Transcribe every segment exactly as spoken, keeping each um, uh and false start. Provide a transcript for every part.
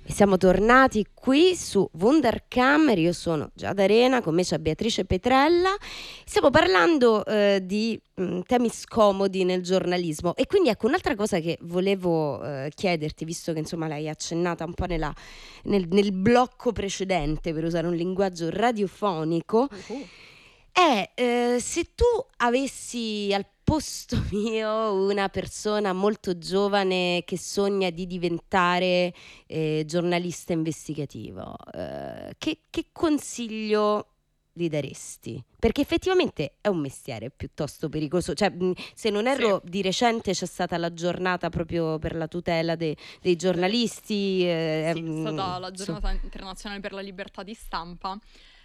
Siamo tornati qui su Wunderkammer, io sono Giada Arena, con me c'è Beatrice Petrella, stiamo parlando eh, di mh, temi scomodi nel giornalismo e quindi ecco un'altra cosa che volevo eh, chiederti, visto che insomma l'hai accennata un po' nella, nel, nel blocco precedente, per usare un linguaggio radiofonico, Uh-huh. è eh, se tu avessi al posto mio una persona molto giovane che sogna di diventare eh, giornalista investigativo, eh, che, che consiglio gli daresti? Perché effettivamente è un mestiere piuttosto pericoloso, cioè mh, se non erro Sì. di recente c'è stata la giornata proprio per la tutela de- dei giornalisti. eh, Sì, è mh, stata la so- giornata internazionale per la libertà di stampa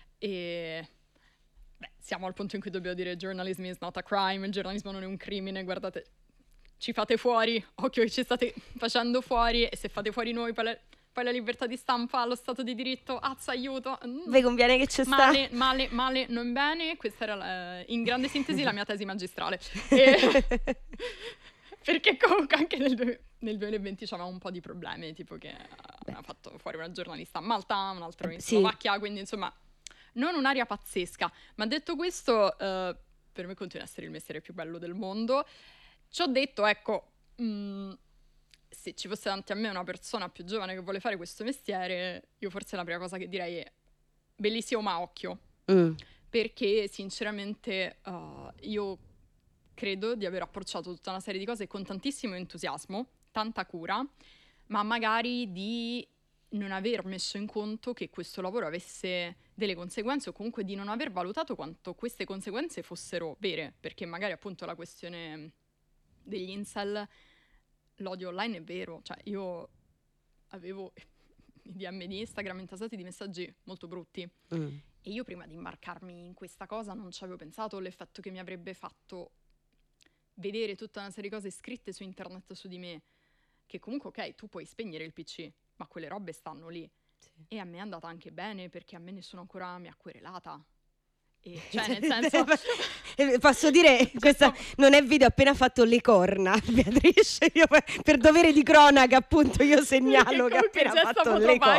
e beh, siamo al punto in cui dobbiamo dire journalism is not a crime, il giornalismo non è un crimine, guardate, ci fate fuori, occhio che ci state facendo fuori e se fate fuori noi poi la, poi la libertà di stampa, lo stato di diritto, azza, aiuto. Mm. Vi conviene che c'è sta? Male, male, male, non bene, questa era la, in grande sintesi la mia tesi magistrale. E... Perché comunque anche nel, nel duemilaventi c'aveva un po' di problemi, tipo che Beh. ha fatto fuori una giornalista a Malta, un altro in Sì. Slovacchia, quindi insomma non un'aria pazzesca. Ma detto questo, eh, per me continua a essere il mestiere più bello del mondo. Ci ho detto, ecco, mh, se ci fosse davanti a me una persona più giovane che vuole fare questo mestiere, io forse la prima cosa che direi è bellissimo ma occhio. Mm. Perché sinceramente uh, io credo di aver approcciato tutta una serie di cose con tantissimo entusiasmo, tanta cura, ma magari di non aver messo in conto che questo lavoro avesse delle conseguenze o comunque di non aver valutato quanto queste conseguenze fossero vere, perché magari appunto la questione degli incel, l'odio online è vero, cioè io avevo i D M di Instagram intasati di messaggi molto brutti. Mm. E io prima di imbarcarmi in questa cosa non ci avevo pensato l'effetto che mi avrebbe fatto vedere tutta una serie di cose scritte su internet su di me, che comunque ok, tu puoi spegnere il P C, ma quelle robe stanno lì. Sì. E a me è andata anche bene perché a me nessuno ancora mi ha querelata. E, cioè nel senso... Posso dire, questa non è video, ho appena fatto le corna, Beatrice, io per, per dovere di cronaca appunto io segnalo che ho appena fatto le corna.